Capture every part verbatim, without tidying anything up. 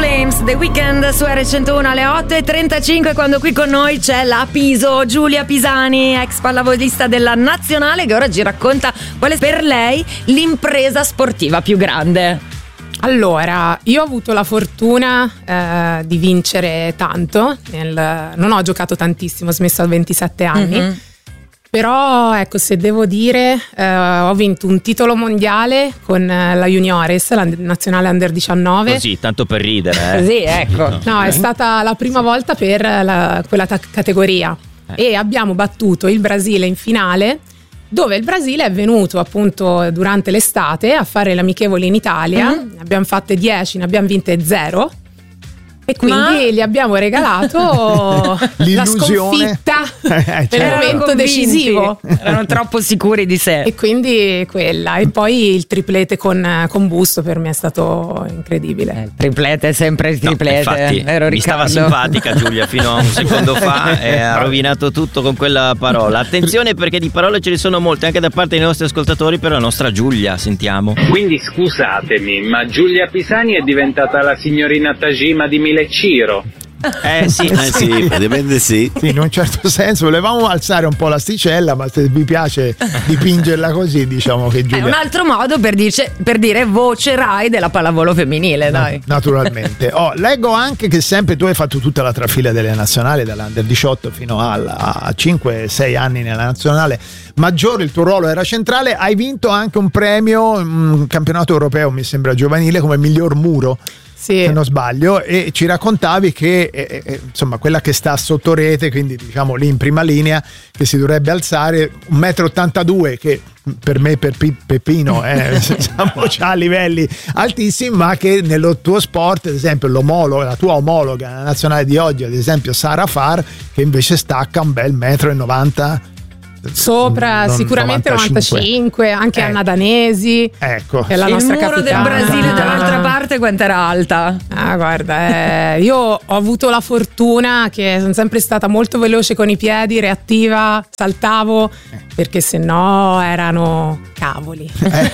Flames, The Weeknd su erre centouno alle otto e trentacinque, quando qui con noi c'è la Piso, Giulia Pisani, ex pallavolista della nazionale, che ora ci racconta qual è per lei l'impresa sportiva più grande. Allora, io ho avuto la fortuna eh, di vincere tanto, nel, non ho giocato tantissimo, ho smesso a ventisette anni. Mm-hmm. Però ecco, se devo dire, eh, ho vinto un titolo mondiale con la Juniores, la nazionale under diciannove. Così, tanto per ridere. Eh. Sì, ecco. No, è stata la prima volta per la, quella ta- categoria. Eh. E abbiamo battuto il Brasile in finale, dove il Brasile è venuto appunto durante l'estate a fare l'amichevole in Italia. Mm-hmm. Ne abbiamo fatte dieci, ne abbiamo vinte zero. E quindi Ma... gli abbiamo regalato la sconfitta eh, nel momento decisivo. Erano troppo sicuri di sé. E quindi quella. E poi il triplete con, con Busto per me è stato incredibile. Eh, il triplete è sempre il triplete. No, infatti, Ero mi Riccardo. stava simpatica Giulia fino a un secondo fa e ha rovinato tutto con quella parola. Attenzione, perché di parole ce ne sono molte anche da parte dei nostri ascoltatori per la nostra Giulia. Sentiamo. Quindi scusatemi, ma Giulia Pisani è diventata la signorina Tajima di Mile Ciro? Eh sì, eh sì, praticamente sì. Sì, in un certo senso volevamo alzare un po' l'asticella, ma se vi piace dipingerla così, diciamo che Giulia... È un altro modo per, dice, per dire voce Rai della pallavolo femminile, dai. No, naturalmente. Oh, leggo anche che sempre tu hai fatto tutta la trafila delle nazionali, dall'Under diciotto fino alla, a cinque sei anni nella nazionale maggiore, il tuo ruolo era centrale, hai vinto anche un premio, un campionato europeo mi sembra giovanile, come miglior muro. Sì. Se non sbaglio, e ci raccontavi che eh, eh, insomma quella che sta sotto rete, quindi diciamo lì in prima linea, che si dovrebbe alzare un metro e ottantadue, che per me, per P- Peppino eh, siamo già a livelli altissimi, ma che nello tuo sport, ad esempio l'omologa, la tua omologa la nazionale di oggi, ad esempio Sara Far, che invece stacca un bel metro e novanta sopra, non, sicuramente novantacinque, novantacinque, anche eh. Anna Danesi, ecco, che è la il nostra muro capitana. del Brasile dall'altra parte quanto era alta? Ah, guarda, eh, io ho avuto la fortuna che sono sempre stata molto veloce con i piedi, reattiva, saltavo, perché se no erano cavoli. Eh.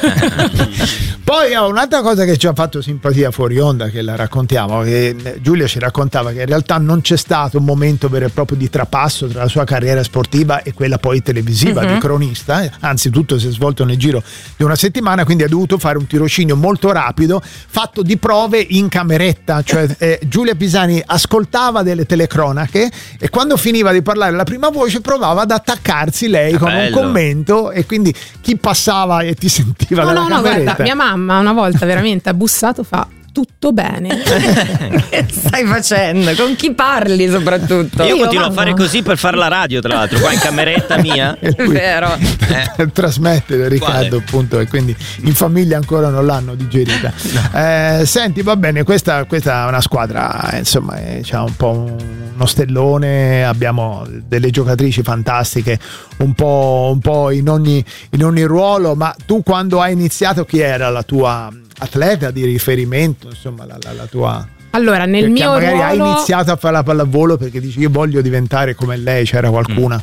Poi oh, un'altra cosa che ci ha fatto simpatia fuori onda, che la raccontiamo, che Giulia ci raccontava che in realtà non c'è stato un momento vero e proprio di trapasso tra la sua carriera sportiva e quella poi televisiva, uh-huh, di cronista, anzi tutto si è svolto nel giro di una settimana, quindi ha dovuto fare un tirocinio molto rapido fatto di prove in cameretta, cioè eh, Giulia Pisani ascoltava delle telecronache e quando finiva di parlare la prima voce provava ad attaccarsi lei ah, con bello. un commento, e quindi chi passava e ti sentiva no, dalla no, no, cameretta. guarda, mia mamma una volta veramente ha bussato, fa tutto bene. Che stai facendo? Con chi parli soprattutto? Io, Io continuo mamma. a fare così per fare la radio, tra l'altro, qua in cameretta mia. È vero. Eh. Trasmette Riccardo, Quale? appunto, e quindi in famiglia ancora non l'hanno digerita. No. Eh, senti, va bene, questa, questa è una squadra, insomma, c'ha un po' un, uno stellone, abbiamo delle giocatrici fantastiche, un po', un po' in ogni, in ogni ruolo, ma tu quando hai iniziato chi era la tua atleta di riferimento, insomma, la, la, la tua... Allora, nel perché mio magari ruolo hai iniziato a fare la pallavolo perché dici io voglio diventare come lei, c'era qualcuna?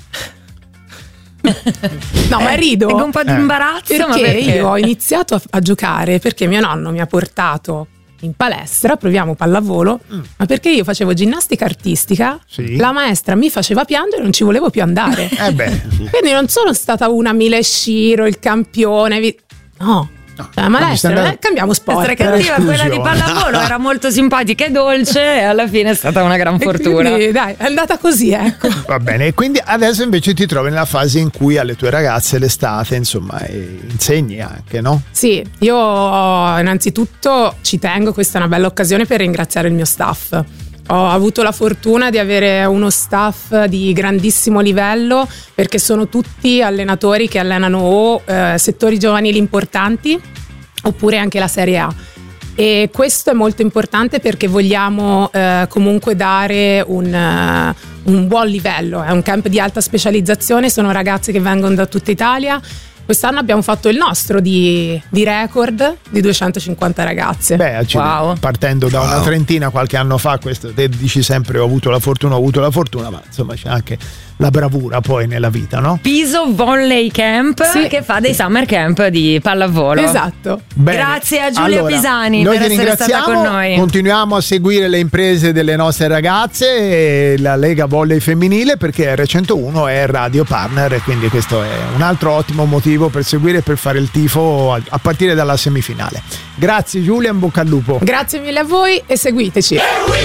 no, ma rido È un po' di Eh. imbarazzo, perché, ma perché io ho iniziato a, a giocare perché mio nonno mi ha portato in palestra, proviamo pallavolo, mm. ma perché io facevo ginnastica artistica, sì, la maestra mi faceva piangere e non ci volevo più andare. Eh beh. Quindi non sono stata una Mile Shiro, il campione, vi... no. No, la maestra, andare... eh, cambiamo sport. essere cattiva, quella di pallavolo era molto simpatica e dolce e alla fine è stata una gran fortuna. Quindi, dai, è andata così, ecco. Va bene, e quindi adesso invece ti trovi nella fase in cui alle tue ragazze l'estate, insomma, insegni anche, no? Sì, io innanzitutto ci tengo, questa è una bella occasione per ringraziare il mio staff. Ho avuto la fortuna di avere uno staff di grandissimo livello, perché sono tutti allenatori che allenano o eh, settori giovanili importanti oppure anche la Serie A. E questo è molto importante perché vogliamo eh, comunque dare un, uh, un buon livello. È un camp di alta specializzazione, sono ragazze che vengono da tutta Italia. Quest'anno abbiamo fatto il nostro di, di record di duecentocinquanta ragazze. Beh, wow. Partendo da una trentina qualche anno fa, questo te dici sempre ho avuto la fortuna, ho avuto la fortuna, ma insomma c'è anche la bravura poi nella vita, no? Piso Volley Camp, sì, che fa dei summer camp di pallavolo. Esatto. Bene. Grazie a Giulia Allora, Pisani noi per ti essere stata con noi. Continuiamo a seguire le imprese delle nostre ragazze e la Lega Volley Femminile, perché R centouno è radio partner, e quindi questo è un altro ottimo motivo per seguire e per fare il tifo a, a partire dalla semifinale. Grazie Giulia, in bocca al lupo. Grazie mille a voi e seguiteci.